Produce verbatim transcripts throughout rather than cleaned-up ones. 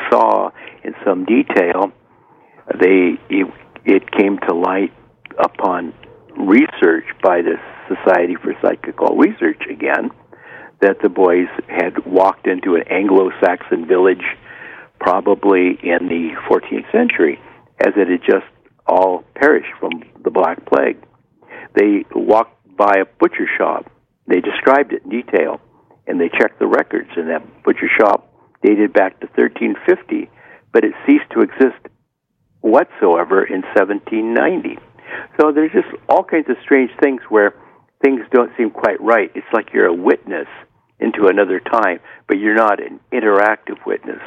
saw in some detail, they it, it came to light upon research by the Society for Psychical Research again, that the boys had walked into an Anglo-Saxon village probably in the fourteenth century, as it had just all perished from the Black Plague. They walked by a butcher shop. They described it in detail, and they checked the records, and that butcher shop dated back to thirteen fifty, but it ceased to exist whatsoever in seventeen ninety. So there's just all kinds of strange things where things don't seem quite right. It's like you're a witness into another time, but you're not an interactive witness.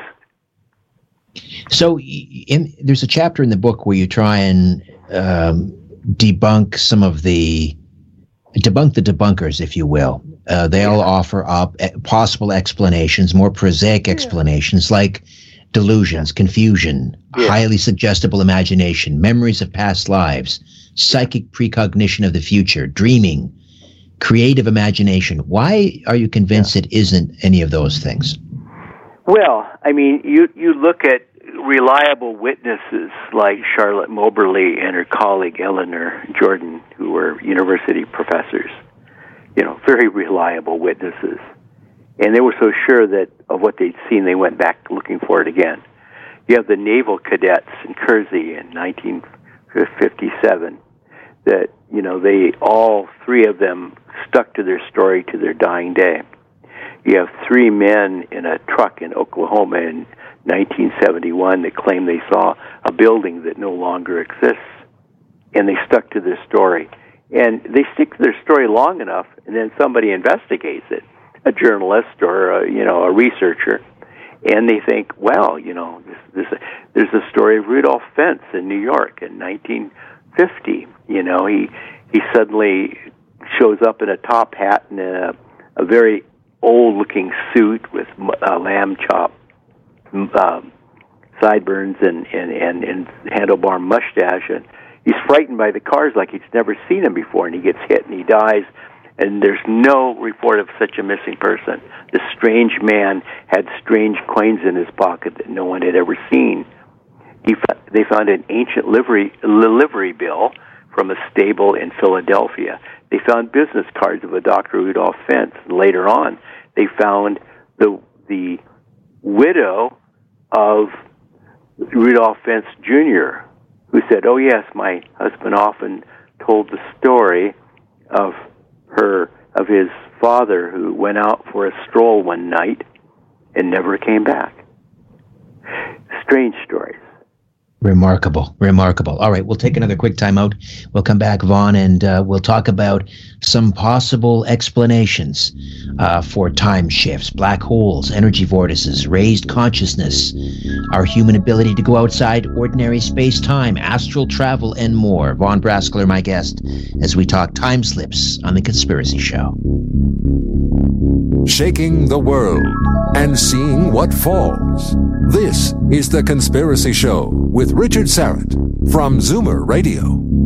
So in, there's a chapter in the book where you try and um, debunk some of the, debunk the debunkers, if you will. Uh, they all offer up possible explanations, more prosaic explanations, yeah. like delusions, confusion, yeah. highly suggestible imagination, memories of past lives, psychic precognition of the future, dreaming, creative imagination. Why are you convinced yeah. it isn't any of those things? Well, I mean, you, you look at reliable witnesses like Charlotte Moberly and her colleague Eleanor Jordan, who were university professors, you know, very reliable witnesses. And they were so sure that of what they'd seen, they went back looking for it again. You have the naval cadets in Kersey in nineteen fifty-seven that, you know, they, all three of them stuck to their story to their dying day. You have three men in a truck in Oklahoma in nineteen seventy-one that claim they saw a building that no longer exists, and they stuck to their story. And they stick to their story long enough, and then somebody investigates it, a journalist or a, you know, a researcher, and they think, well, you know, this, this, there's a story of Rudolph Fentz in New York in nineteen fifty. You know, he he suddenly shows up in a top hat and a, a very old-looking suit with uh, lamb chop um, sideburns and, and, and, and handlebar mustache, and he's frightened by the cars like he's never seen them before, and he gets hit and he dies, and there's no report of such a missing person. This strange man had strange coins in his pocket that no one had ever seen. He they found an ancient livery livery bill from a stable in Philadelphia. They found business cards of a Doctor Rudolph Fentz, and later on, they found the the widow of Rudolph Fentz Junior, who said, "Oh yes, my husband often told the story of her of his father who went out for a stroll one night and never came back." Strange stories. Remarkable, remarkable. All right, we'll take another quick time out. We'll come back, Vaughn, and uh, we'll talk about some possible explanations uh, for time shifts, black holes, energy vortices, raised consciousness, our human ability to go outside ordinary space-time, astral travel, and more. Vaughn Braskler, my guest, as we talk time slips on The Conspiracy Show. Shaking the world and seeing what falls. This is The Conspiracy Show with Richard Syrett from Zoomer Radio.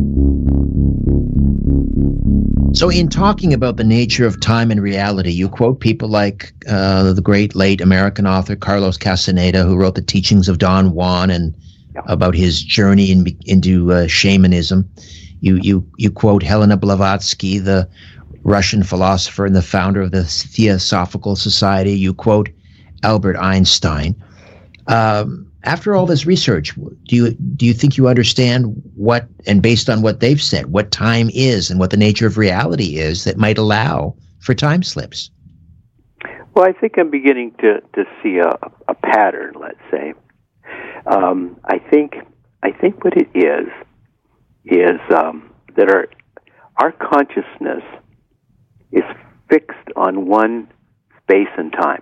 So in talking about the nature of time and reality, you quote people like uh, the great late American author Carlos Castaneda, who wrote The Teachings of Don Juan and yeah. about his journey in, into uh, shamanism. You, you, you quote Helena Blavatsky, the Russian philosopher and the founder of the Theosophical Society. You quote Albert Einstein. Um, after all this research, do you do you think you understand what, and based on what they've said, what time is and what the nature of reality is that might allow for time slips? Well, I think I'm beginning to, to see a, a pattern, let's say. Um, I think I think what it is is um, that our our consciousness is fixed on one space and time.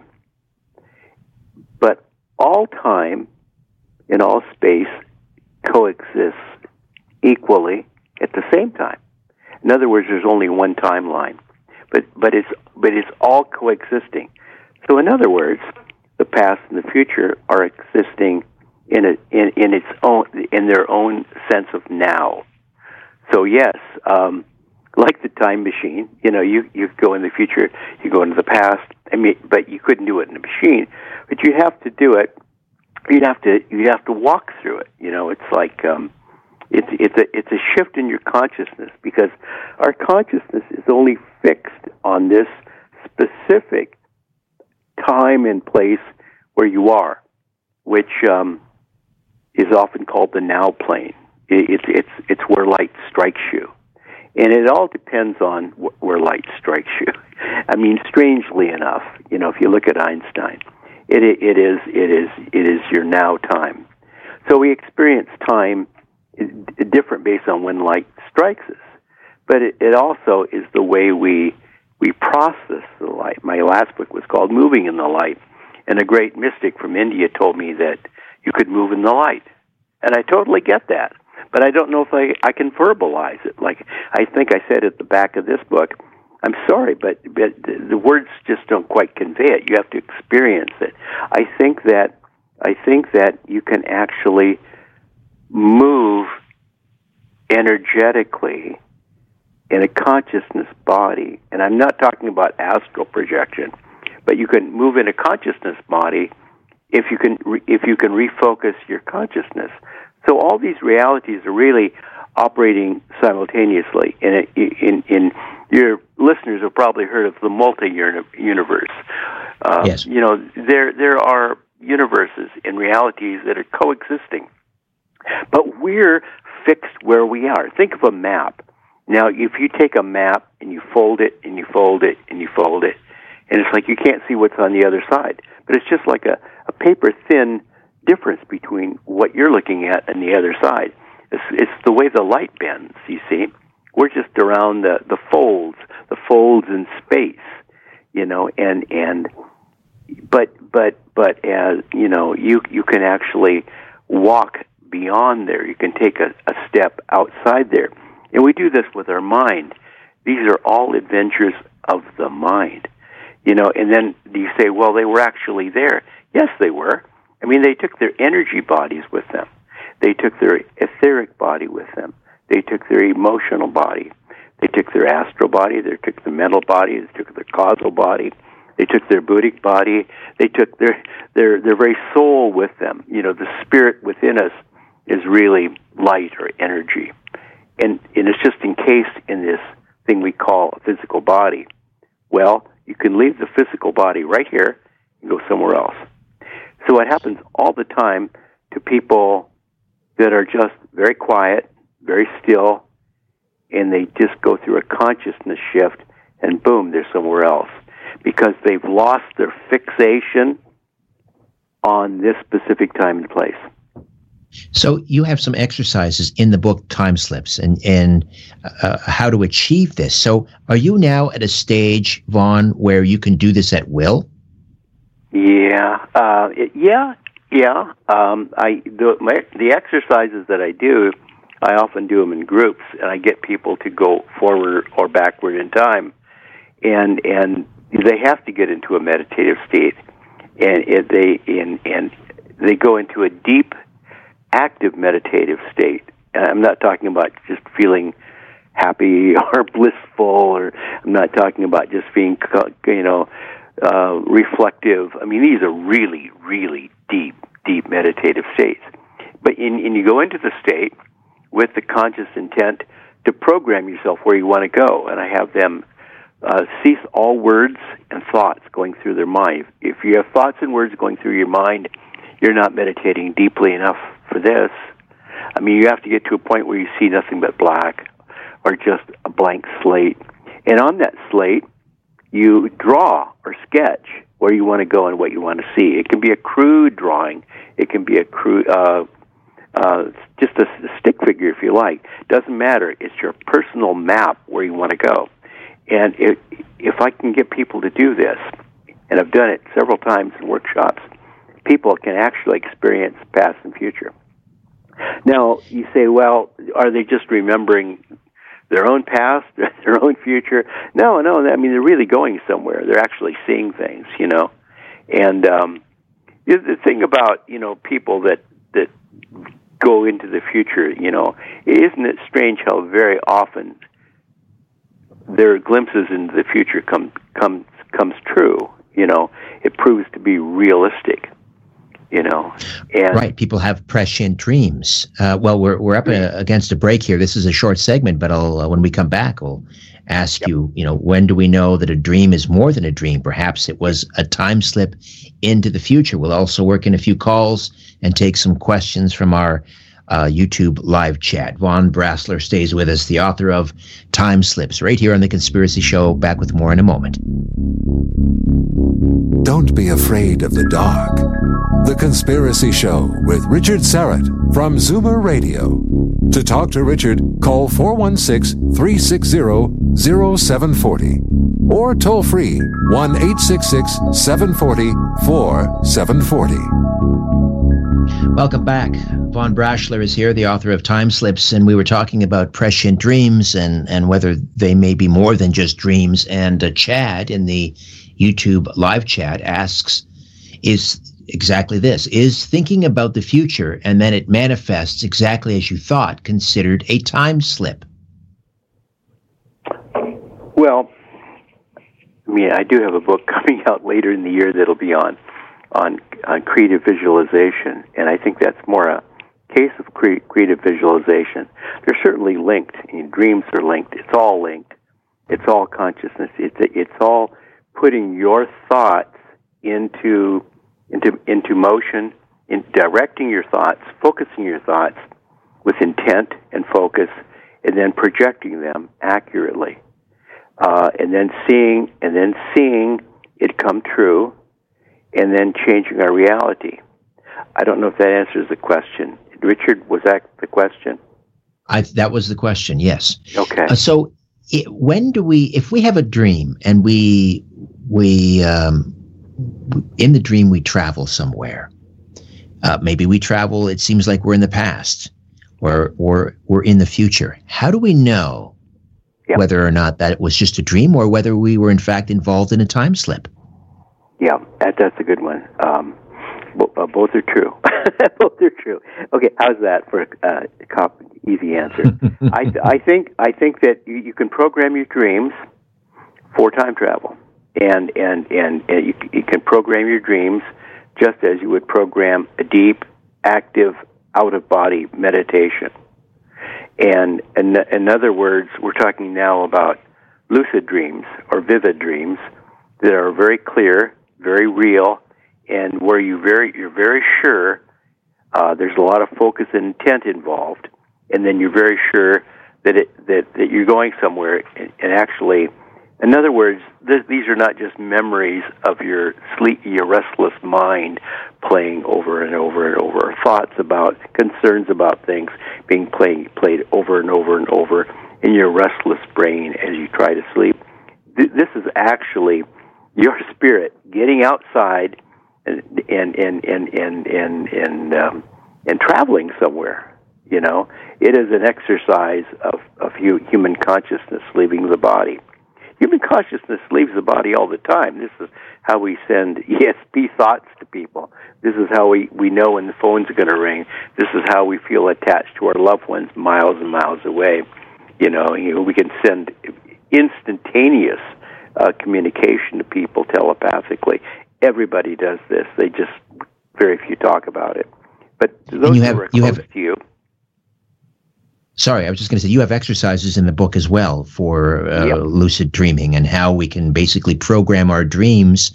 But all time and all space coexists equally at the same time. In other words, there's only one timeline, but but it's but it's all coexisting. So, in other words, the past and the future are existing in a, in in its own in their own sense of now. So, yes, um, like the time machine, you know, you you go in the future, you go into the past. I mean, but you couldn't do it in a machine. But you have to do it you'd have to you'd have to walk through it. You know, it's like um, it's it's a it's a shift in your consciousness, because our consciousness is only fixed on this specific time and place where you are, which um, is often called the now plane. It, it's it's it's where light strikes you, and it all depends on wh- where light strikes you. I mean, strangely enough, you know, if you look at Einstein, it it is it is it is your now time. So we experience time different based on when light strikes us, but it, it also is the way we we process the light. My last book was called Moving in the Light, and a great mystic from India told me that you could move in the light, and I totally get that. But I don't know if I, I can verbalize it. Like I think I said at the back of this book, I'm sorry, but, but the words just don't quite convey it. You have to experience it. I think that I think that you can actually move energetically in a consciousness body, and I'm not talking about astral projection, but you can move in a consciousness body if you can re- if you can refocus your consciousness. So all these realities are really operating simultaneously. In, a, in, in your listeners have probably heard of the multi-universe. Uh, yes. You know, there there are universes and realities that are coexisting, but we're fixed where we are. Think of a map. Now, if you take a map and you fold it and you fold it and you fold it, and it's like you can't see what's on the other side, but it's just like a, a paper-thin difference between what you're looking at and the other side. It's, it's the way the light bends, you see. We're just around the, the folds, the folds in space, you know, and, and but but but as you know, you you can actually walk beyond there. You can take a, a step outside there. And we do this with our mind. These are all adventures of the mind. You know, and then you say, well, they were actually there. Yes, they were. I mean, they took their energy bodies with them. They took their etheric body with them. They took their emotional body. They took their astral body. They took the mental body. They took their causal body. They took their Buddhic body. They took their, their, their very soul with them. You know, the spirit within us is really light or energy. And, and it's just encased in this thing we call a physical body. Well, you can leave the physical body right here and go somewhere else. So it happens all the time to people that are just very quiet, very still, and they just go through a consciousness shift, and boom, they're somewhere else, because they've lost their fixation on this specific time and place. So you have some exercises in the book Time Slips and, and uh, how to achieve this. So are you now at a stage, Vaughn, where you can do this at will? Yeah, uh, it, yeah, yeah. Um, I the, my, the exercises that I do, I often do them in groups, and I get people to go forward or backward in time, and and they have to get into a meditative state, and it, they and and they go into a deep, active meditative state. And I'm not talking about just feeling happy or blissful, or I'm not talking about just being, you know, uh, reflective. I mean, these are really, really deep, deep meditative states. But in, and you go into the state with the conscious intent to program yourself where you want to go. And I have them uh, cease all words and thoughts going through their mind. If you have thoughts and words going through your mind, you're not meditating deeply enough for this. I mean, you have to get to a point where you see nothing but black or just a blank slate. And on that slate, you draw or sketch where you want to go and what you want to see. It can be a crude drawing. It can be a crude, uh, uh, just a, a stick figure if you like. Doesn't matter. It's your personal map where you want to go. And it, if I can get people to do this, and I've done it several times in workshops, people can actually experience past and future. Now, you say, well, are they just remembering their own past, their own future? No, no, I mean, they're really going somewhere. They're actually seeing things, you know. And um, the thing about, you know, people that, that go into the future, you know, isn't it strange how very often their glimpses into the future come, come, comes true, you know? It proves to be realistic. You know, and right. People have prescient dreams. Uh, well, we're we're up a, against a break here. This is a short segment, but I'll uh, when we come back, we'll ask yep. you. You know, when do we know that a dream is more than a dream? Perhaps it was a time slip into the future. We'll also work in a few calls and take some questions from our uh, YouTube live chat. Vaughn Brasler stays with us, the author of Time Slips, right here on The Conspiracy Show. Back with more in a moment. Don't be afraid of the dark. The Conspiracy Show with Richard Syrett from Zoomer Radio. To talk to Richard, call four one six, three six zero, zero seven four zero or toll free one eight six six, seven four zero, four seven four zero. Welcome back. Vaughn Brasler is here, the author of Time Slips, and we were talking about prescient dreams and, and whether they may be more than just dreams. And uh, Chad in the YouTube live chat asks, is exactly this, is thinking about the future and then it manifests exactly as you thought considered a time slip? Well, I mean, I do have a book coming out later in the year that'll be on on, on creative visualization, and I think that's more a case of cre- creative visualization. They're certainly linked. I mean, dreams are linked. It's all linked. It's all consciousness. It's it's all putting your thoughts into into into motion, in directing your thoughts, focusing your thoughts with intent and focus, and then projecting them accurately, uh, and then seeing and then seeing it come true, and then changing our reality. I don't know if that answers the question. Richard, was that the question? I, that was the question, yes. Okay. Uh, so it, when do we, if we have a dream and we, we um, in the dream we travel somewhere, uh, maybe we travel, it seems like we're in the past or, or we're in the future. How do we know yep. whether or not that it was just a dream or whether we were in fact involved in a time slip? Yeah, that, that's a good one. Um, bo- uh, both are true. Both are true. Okay, how's that for uh, a cop, easy answer? I, I think I think that you, you can program your dreams for time travel, and and and, and you, you can program your dreams just as you would program a deep, active, out-of-body meditation. And in, in other words, we're talking now about lucid dreams or vivid dreams that are very clear, very real, and where you very you're very sure uh, there's a lot of focus and intent involved, and then you're very sure that it that, that you're going somewhere. And, and actually, in other words, th- these are not just memories of your sleep, your restless mind playing over and over and over, or thoughts about concerns about things being playing played over and over and over in your restless brain as you try to sleep. Th- this is actually your spirit getting outside and and and and and and and, um, and traveling somewhere. You know, it is an exercise of of human consciousness leaving the body. Human consciousness leaves the body all the time. This is how we send E S P thoughts to people. This is how we, we know when the phone's going to ring. This is how we feel attached to our loved ones miles and miles away. You know, you know we can send instantaneous Uh, communication to people telepathically. Everybody does this. They just, very few talk about it. But those you who have, are you close have, to you. Sorry, I was just going to say, you have exercises in the book as well for uh, yep. lucid dreaming and how we can basically program our dreams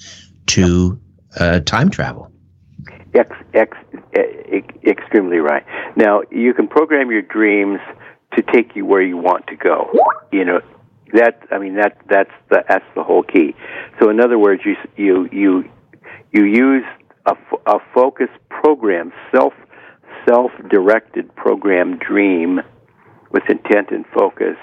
to uh, time travel. Ex, ex, ex, extremely right. Now, you can program your dreams to take you where you want to go. You know, That I mean that that's the that's the whole key. So in other words, you you you you use a, a focused program, self self directed program dream with intent and focus,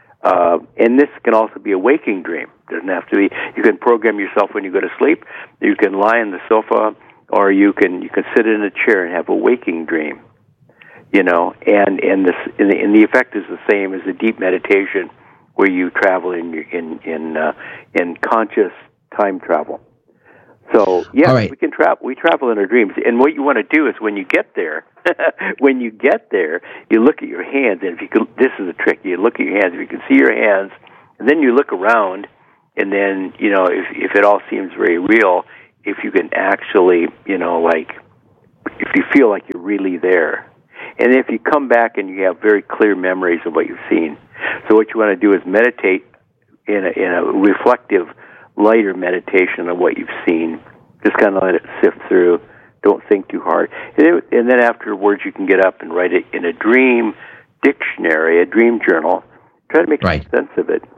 uh, and this can also be a waking dream. It doesn't have to be. You can program yourself when you go to sleep. You can lie on the sofa, or you can you can sit in a chair and have a waking dream. You know, and and this and the, and the effect is the same as a deep meditation, where you travel in in in uh, in conscious time travel. So yeah, right. we can travel. We travel in our dreams, and what you want to do is when you get there, when you get there, you look at your hands, and if you can, this is a trick. You look at your hands. If you can see your hands, and then you look around, and then you know if if it all seems very real, if you can actually you know like if you feel like you're really there. And if you come back and you have very clear memories of what you've seen. So what you want to do is meditate in a, in a reflective, lighter meditation of what you've seen. Just kind of let it sift through. Don't think too hard. And then, and then afterwards you can get up and write it in a dream dictionary, a dream journal. Try to make right. sense of it.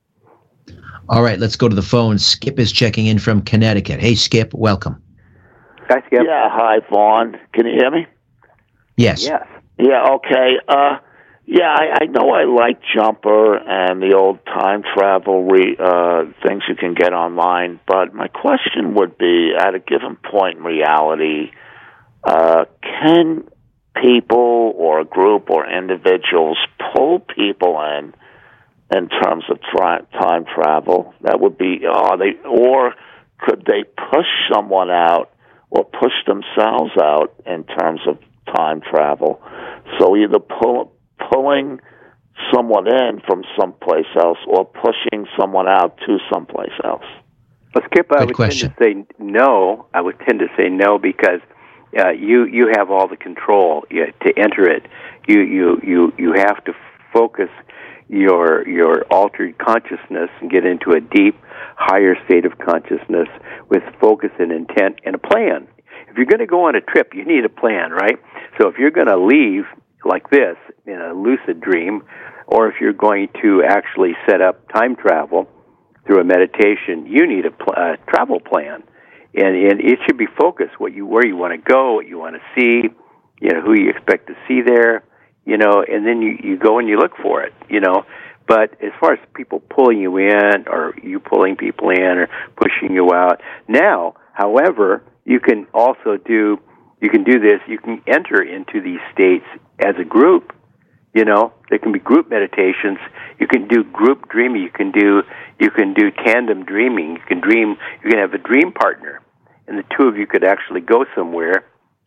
All right, let's go to the phone. Skip is checking in from Connecticut. Hey, Skip, welcome. Hi, Skip. Yeah, hi, Vaughn. Can you hear me? Yes. Yes. Yeah, okay. Uh, yeah, I, I know I like Jumper and the old time travel re, uh, things you can get online, but my question would be, at a given point in reality, uh, can people or a group or individuals pull people in in terms of tri- time travel? That would be, are they, or could they push someone out or push themselves out in terms of time travel? So either pull, pulling someone in from someplace else or pushing someone out to someplace else. Well, Skip, I Good would question. tend to say no. I would tend to say no because uh, you you have all the control you, to enter it. You you you you have to focus your your altered consciousness and get into a deep, higher state of consciousness with focus and intent and a plan. If you're going to go on a trip, you need a plan, right? So if you're going to leave like this in a lucid dream, or if you're going to actually set up time travel through a meditation, you need a pl- uh, travel plan, and, and it should be focused. What you where you want to go, what you want to see, you know, who you expect to see there, you know, and then you, you go and you look for it, you know. But as far as people pulling you in or you pulling people in or pushing you out, now, however, you can also do you can do this. You can enter into these states as a group. You know, there can be group meditations. You can do group dreaming. You can do you can do tandem dreaming. You can dream. You can have a dream partner, and the two of you could actually go somewhere.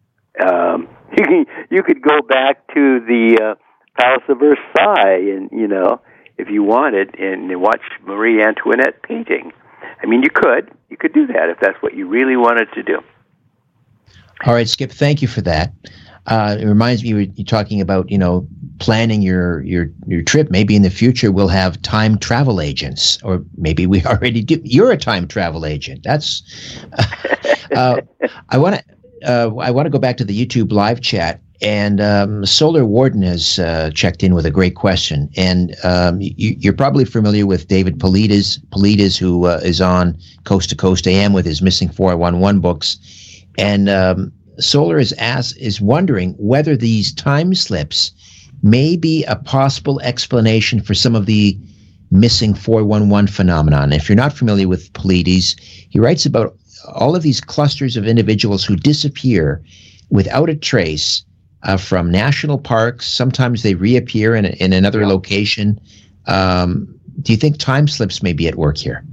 Um, you can you could go back to the uh, Palace of Versailles, and you know, if you wanted, and watch Marie Antoinette painting. I mean, you could you could do that if that's what you really wanted to do. All right, Skip, thank you for that. Uh, it reminds me, you were you're talking about, you know, planning your, your, your trip. Maybe in the future we'll have time travel agents, or maybe we already do. You're a time travel agent. That's, uh, I want to, uh, I want to go back to the YouTube live chat, and um, Solar Warden has uh, checked in with a great question. And um, you, you're probably familiar with David Polides, Polides, who uh, is on Coast to Coast A M with his Missing four one one books. And um, Solar is asked, is wondering whether these time slips may be a possible explanation for some of the missing four one one phenomenon. If you're not familiar with Polides, he writes about all of these clusters of individuals who disappear without a trace uh, from national parks. Sometimes they reappear in, a, in another yeah. location. Um, do you think time slips may be at work here?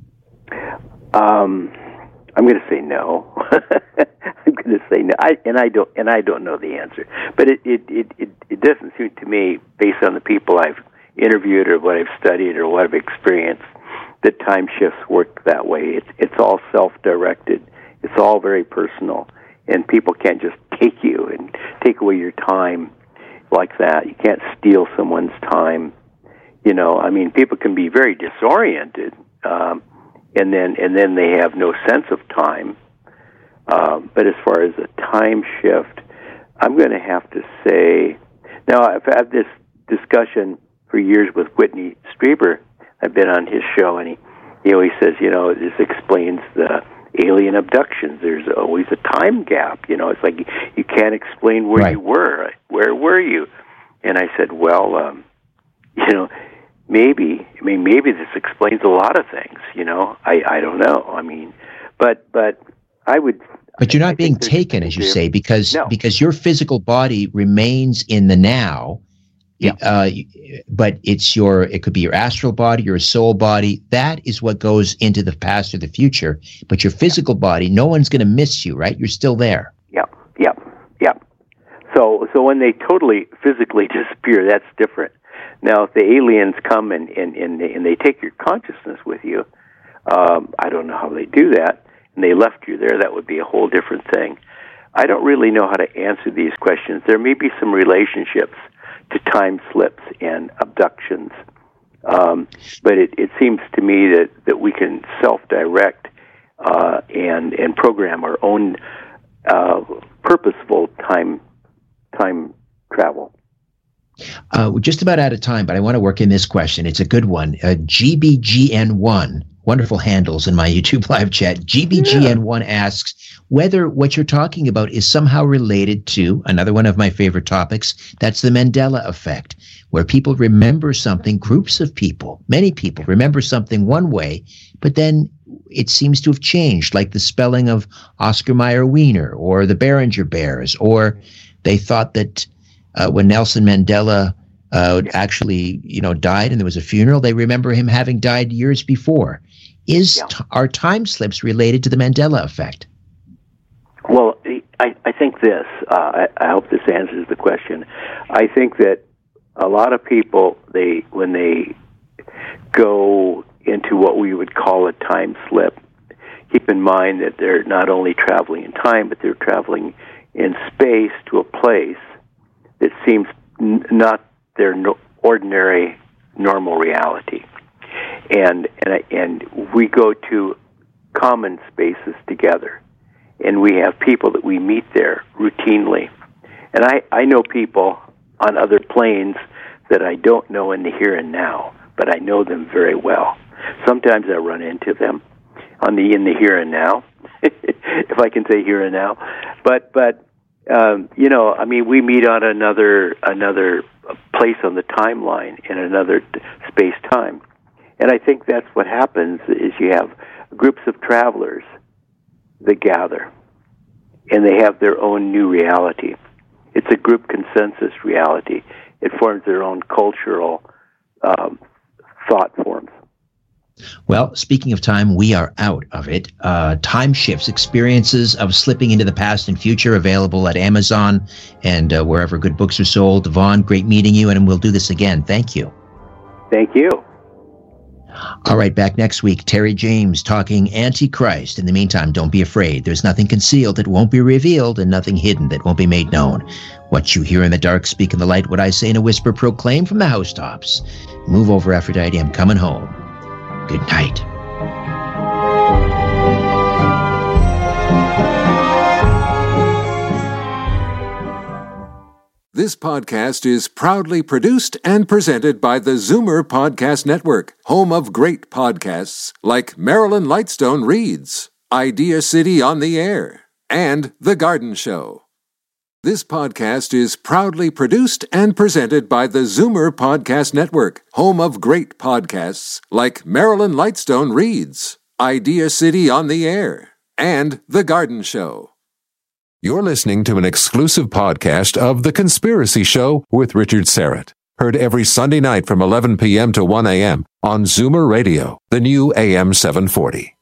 Um, I'm going to say no. I'm going to say no, I, and I don't, and I don't know the answer. But it, it, it, it, it doesn't seem to me, based on the people I've interviewed or what I've studied or what I've experienced, that time shifts work that way. It's it's all self-directed. It's all very personal, and people can't just take you and take away your time like that. You can't steal someone's time. You know, I mean, people can be very disoriented. Um, And then, and then they have no sense of time. Um, but as far as a time shift, I'm going to have to say. Now, I've had this discussion for years with Whitney Strieber. I've been on his show, and he, he always says, you know, this explains the alien abductions. There's always a time gap. You know, it's like you, you can't explain where right. you were. Where were you? And I said, well, um, you know. Maybe, I mean, maybe this explains a lot of things, you know. I, I don't know. I mean, but but I would. But you're not I being taken, as you say, because no. because your physical body remains in the now. Yeah. Uh, but it's your. It could be your astral body, your soul body. That is what goes into the past or the future. But your physical body, no one's going to miss you, right? You're still there. Yeah. Yeah. Yeah. So so when they totally physically disappear, that's different. Now, if the aliens come and, and, and, they, and they take your consciousness with you, um, I don't know how they do that, and they left you there, that would be a whole different thing. I don't really know how to answer these questions. There may be some relationships to time slips and abductions, um, but it, it seems to me that, that we can self-direct uh, and and program our own uh, purposeful time time travel. Uh, we're just about out of time, but I want to work in this question. It's a good one. Uh, G B G N one, wonderful handles in my YouTube live chat. G B G N one yeah. asks whether what you're talking about is somehow related to another one of my favorite topics. That's the Mandela effect, where people remember something, groups of people, many people remember something one way, but then it seems to have changed, like the spelling of Oscar Mayer Wiener or the Behringer Bears, or they thought that Uh, when Nelson Mandela uh, actually, you know, died and there was a funeral, they remember him having died years before. Is yeah. t- are time slips related to the Mandela effect? Well, I, I think this. Uh, I, I hope this answers the question. I think that a lot of people, they when they go into what we would call a time slip, keep in mind that they're not only traveling in time, but they're traveling in space to a place that seems n- not their no- ordinary, normal reality, and and and we go to common spaces together, and we have people that we meet there routinely, and I I know people on other planes that I don't know in the here and now, but I know them very well. Sometimes I run into them on the in the here and now, if I can say here and now, but but. Um, you know, I mean, we meet on another another place on the timeline in another space-time. And I think that's what happens is you have groups of travelers that gather, and they have their own new reality. It's a group consensus reality. It forms their own cultural um, thought forms. Well, speaking of time, we are out of it. Uh, Time Shifts, Experiences of Slipping into the Past and Future, available at Amazon and uh, wherever good books are sold. Vaughn, great meeting you, and we'll do this again. Thank you. Thank you. All right, back next week, Terry James talking Antichrist. In the meantime, don't be afraid. There's nothing concealed that won't be revealed and nothing hidden that won't be made known. What you hear in the dark, speak in the light. What I say in a whisper, proclaim from the housetops. Move over, Aphrodite. I'm coming home. Good night. This podcast is proudly produced and presented by the Zoomer Podcast Network, home of great podcasts like Marilyn Lightstone Reads, Idea City on the Air, and The Garden Show. This podcast is proudly produced and presented by the Zoomer Podcast Network, home of great podcasts like Marilyn Lightstone Reads, Idea City on the Air, and The Garden Show. You're listening to an exclusive podcast of The Conspiracy Show with Richard Syrett. Heard every Sunday night from eleven p.m. to one a.m. on Zoomer Radio, the new A M seven forty.